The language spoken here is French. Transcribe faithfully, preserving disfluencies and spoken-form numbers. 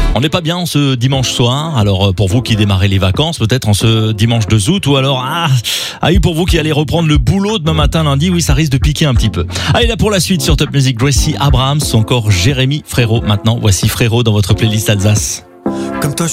On n'est pas bien en ce dimanche soir. Alors pour vous qui démarrez les vacances, peut-être en ce dimanche deux août, ou alors ah, ah oui, pour vous qui allez reprendre le boulot demain matin lundi, oui, ça risque de piquer un petit peu. Allez, là pour la suite sur Top Music, Gracie Abrahams, encore Jérémy Frérot. Maintenant, voici Frérot dans votre playlist Alsace. Comme toi,